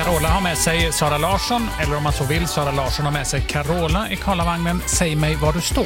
Carola har med sig Sara Larsson, eller om man så vill, Sara Larsson har med sig Carola i Karlavagnen. Säg mig var du står.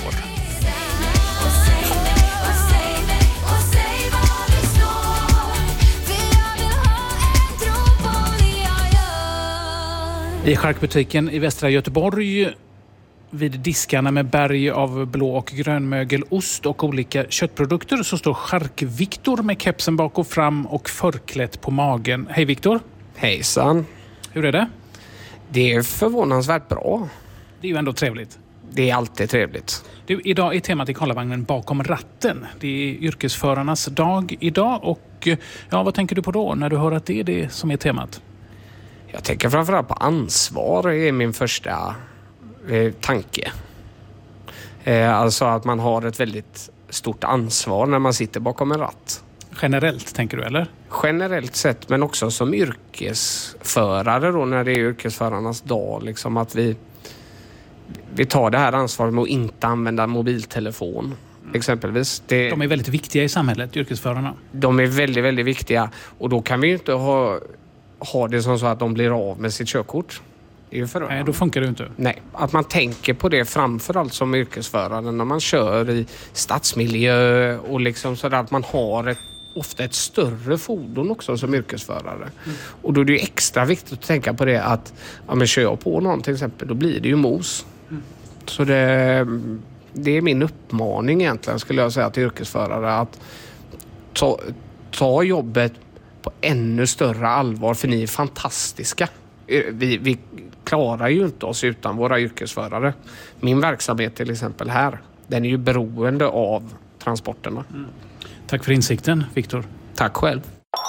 I charkbutiken i Västra Göteborg vid diskarna med berg av blå- och grönmögelost och olika köttprodukter så står Chark-Viktor med kepsen bak och fram och förklätt på magen. Hej Viktor. Hejsan. Hur är det? Det är förvånansvärt bra. Det är ju ändå trevligt. Det är alltid trevligt. Du, idag är temat i Karlavagnen bakom ratten. Det är yrkesförarnas dag idag och ja, vad tänker du på då när du hör att det är det som är temat? Jag tänker framförallt på ansvar är min första tanke. Alltså att man har ett väldigt stort ansvar när man sitter bakom en ratt. Generellt tänker du eller? Generellt sett, men också som yrkesförare då när det är yrkesförarnas dag. Liksom att vi tar det här ansvaret med att inte använda mobiltelefon. Exempelvis. De är väldigt viktiga i samhället, yrkesförarna. De är väldigt, väldigt viktiga. Och då kan vi ju inte ha det som så att de blir av med sitt körkort. Det är ju förödande. Nej, då funkar det inte. Nej, att man tänker på det framförallt som yrkesförare när man kör i stadsmiljö och liksom så att man har ofta ett större fordon också som yrkesförare. Och då är det ju extra viktigt att tänka på det att kör jag på någon till exempel, då blir det ju mos. Så det är min uppmaning egentligen skulle jag säga till yrkesförare att ta jobbet på ännu större allvar för ni är fantastiska. Vi klarar ju inte oss utan våra yrkesförare. Min verksamhet till exempel här, den är ju beroende av transporterna. Tack för insikten, Viktor. Tack själv.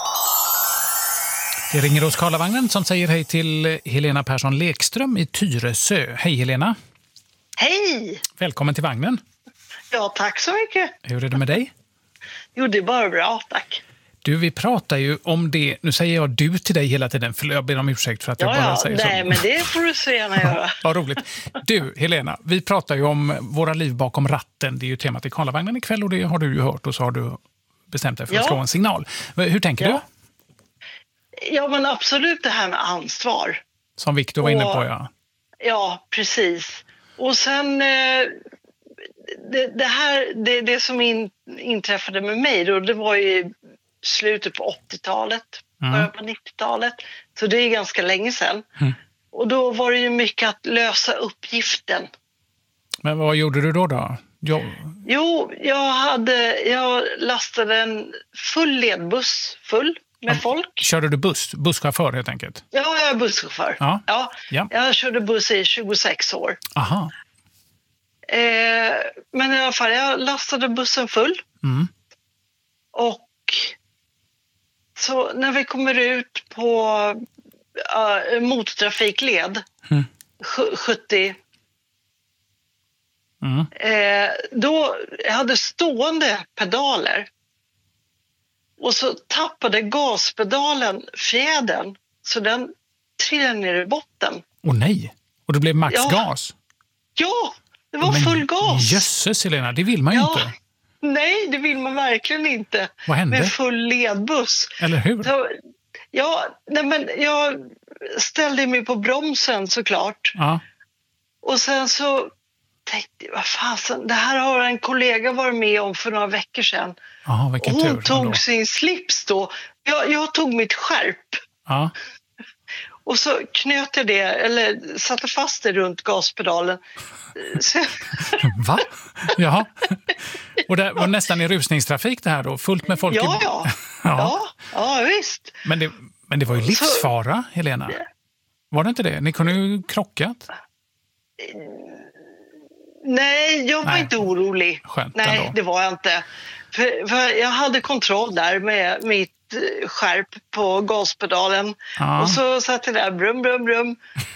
Det ringer hos Karlavagnen som säger hej till Helena Persson Lekström i Tyresö. Hej Helena. Hej! Välkommen till vagnen. Ja, tack så mycket. Hur är det med dig? Jo, det är bara bra, tack. Du, vi pratar ju om det. Nu säger jag du till dig hela tiden, för jag ber om ursäkt för att jag bara säger så. Nej, men det får du så gärna göra. Vad roligt. Du, Helena, vi pratar ju om våra liv bakom ratten. Det är ju temat i Karlavagnen ikväll och det har du ju hört och så har du bestämt dig för att slå en signal. Hur tänker du? Ja, men absolut det här med ansvar. Som Viktor var inne på, ja. Ja, precis. Och sen det som inträffade med mig då, det var ju slutet på 80-talet, början på 90-talet. Så det är ganska länge sedan. Och då var det ju mycket att lösa uppgiften. Men vad gjorde du då? Jo, jag lastade en full ledbuss full med folk. Körde du busschaufför helt enkelt? Ja, jag är busschaufför. Ja. Jag körde buss i 26 år. Aha. Men i alla fall, jag lastade bussen full. Och så när vi kommer ut på motortrafikled 70 då jag hade stående pedaler och så tappade gaspedalen fjädern så den trillade ner i botten. Åh nej, och det blev maxgas? Ja, det var full gas. Jösses Helena, det vill man ju inte. Nej, det vill man verkligen inte. Vad hände? Med full ledbuss. Eller hur? Så, jag ställde mig på bromsen såklart. Ja. Och sen så tänkte jag, vad fasen, det här har en kollega varit med om för några veckor sedan. Aha, vilken hon tur, tog ändå. sin slips då. Jag tog mitt skärp. Ja. Och så knöt jag det, eller satte fast det runt gaspedalen. Va? Jaha. Och det var nästan i rusningstrafik det här då? Fullt med folk? Ja, visst. Men det var ju livsfara, Helena. Var det inte det? Ni kunde ju krockat. Nej, jag var inte orolig. Skönt Nej, ändå. det var jag inte. För jag hade kontroll där med mitt skärp på gaspedalen. Ja. Och så satt jag där, brum, brum, brum.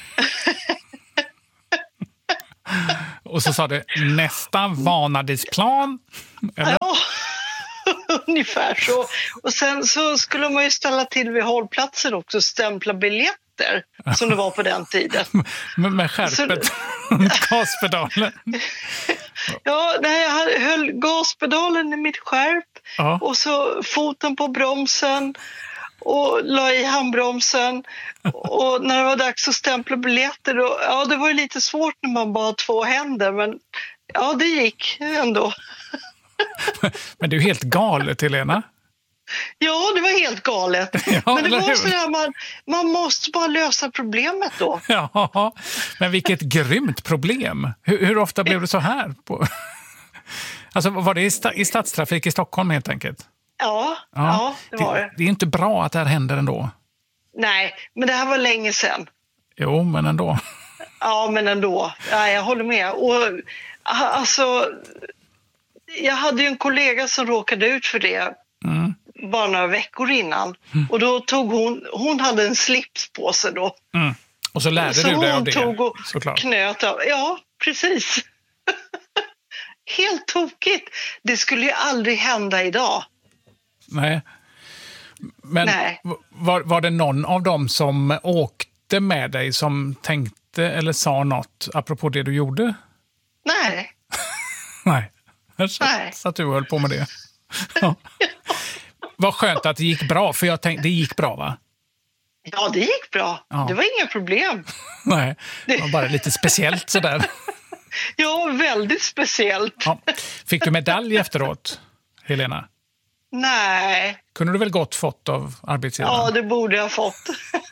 Och så sa det nästa vanadisplan. Eller? Ja, ungefär så. Och sen så skulle man ju ställa till vid hållplatsen också, stämpla biljetter som det var på den tiden. Med skärpet gaspedalen. Ja, jag höll gaspedalen i mitt skärp och så foten på bromsen och la i handbromsen. Och när det var dags att stämpla biljetter, det var ju lite svårt när man bara har 2 händer, men ja, det gick ändå. Men det är ju helt galet, Helena. Ja, det var helt galet. Ja, men det var så där, man måste bara lösa problemet då. Ja, men vilket grymt problem. Hur ofta blev det så här? Alltså, var det i stadstrafik i Stockholm helt enkelt? Ja, det var det. Det är inte bra att det här händer ändå. Nej, men det här var länge sedan. Jo, men ändå. Ja, men ändå. Ja, jag håller med. Och alltså, jag hade ju en kollega som råkade ut för det bara några veckor innan. Och då tog hon hade en slips på sig då. Och så lärde du dig av det, så hon tog och såklart. Knöt av. Ja, precis. Helt tokigt. Det skulle ju aldrig hända idag. Nej. Men var det någon av dem som åkte med dig som tänkte eller sa något apropå det du gjorde? Nej. Nej. Så att du höll på med det. Ja. Vad skönt att det gick bra, för jag tänkte, det gick bra, va? Ja, det gick bra. Ja. Det var inga problem. Nej, det var bara lite speciellt sådär. Ja, väldigt speciellt. Ja. Fick du medalj efteråt, Helena? Nej. Kunde du väl gott fått av arbetsgivaren? Ja, det borde jag fått.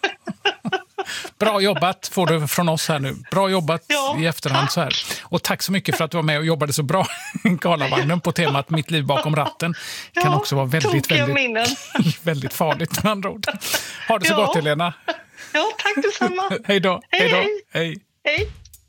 Bra jobbat får du från oss här nu. Bra jobbat i efterhand tack. Så här. Och tack så mycket för att du var med och jobbade så bra i Karlavagnen på temat Mitt liv bakom ratten. Det kan också vara väldigt farligt med andra ord. Ha det så gott, Helena. Ja, tack detsamma. Hej då. Hej.